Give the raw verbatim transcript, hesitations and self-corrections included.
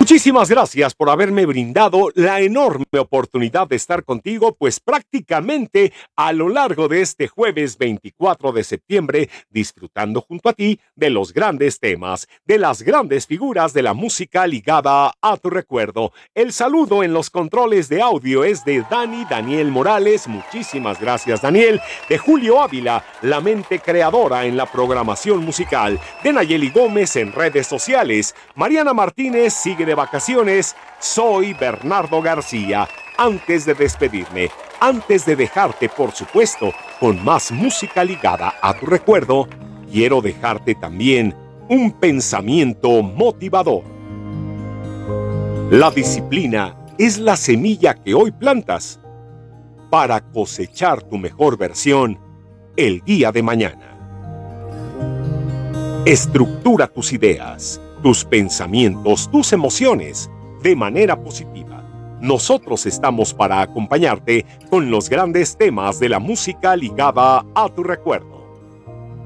Muchísimas gracias por haberme brindado la enorme oportunidad de estar contigo, pues prácticamente a lo largo de este jueves veinticuatro de septiembre, disfrutando junto a ti de los grandes temas, de las grandes figuras de la música ligada a tu recuerdo. El saludo en los controles de audio es de Dani Daniel Morales, muchísimas gracias Daniel, de Julio Ávila, la mente creadora en la programación musical, de Nayeli Gómez en redes sociales, Mariana Martínez sigue de vacaciones, soy Bernardo García. Antes de despedirme, antes de dejarte, por supuesto, con más música ligada a tu recuerdo, quiero dejarte también un pensamiento motivador. La disciplina es la semilla que hoy plantas para cosechar tu mejor versión el día de mañana. Estructura tus ideas, tus pensamientos, tus emociones de manera positiva. Nosotros estamos para acompañarte con los grandes temas de la música ligada a tu recuerdo.